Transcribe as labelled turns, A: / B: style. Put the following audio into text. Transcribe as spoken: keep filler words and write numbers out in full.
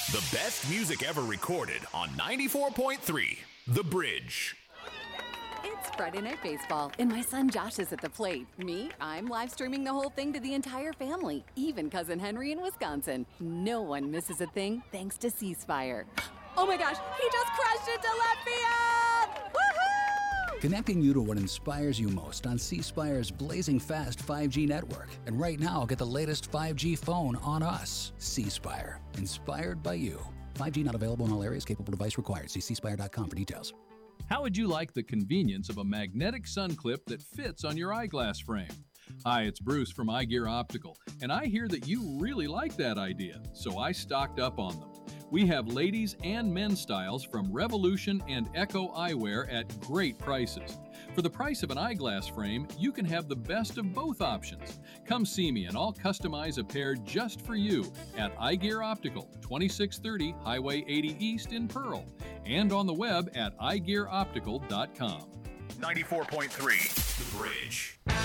A: The best music ever recorded on ninety-four point three, The Bridge.
B: It's Friday Night Baseball, and my son Josh is at the plate. Me, I'm live streaming the whole thing to the entire family, even Cousin Henry in Wisconsin. No one misses a thing thanks to C Spire. Oh my gosh, he just crashed into left field! Woohoo!
C: Connecting you to what inspires you most on C Spire's blazing fast five G network. And right now, get the latest five G phone on us. C Spire, inspired by you. five G not available in all areas. Capable device required. See c spire dot com for details.
D: How would you like the convenience of a magnetic sun clip that fits on your eyeglass frame? Hi, it's Bruce from iGear Optical, and I hear that you really like that idea, so I stocked up on them. We have ladies and men's styles from Revolution and Echo Eyewear at great prices. For the price of an eyeglass frame, you can have the best of both options. Come see me and I'll customize a pair just for you at iGear Optical, twenty-six thirty Highway eighty East in Pearl, and on the web at i gear optical dot com.
A: ninety-four point three, The Bridge.